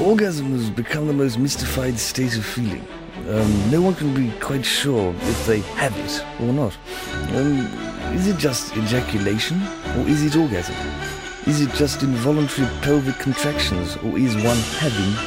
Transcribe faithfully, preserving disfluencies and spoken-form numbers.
orgasm has become the most mystified state of feeling. Um, no one can be quite sure if they have it or not. Um, is it just ejaculation, or is it orgasm? Is it just involuntary pelvic contractions, or is one having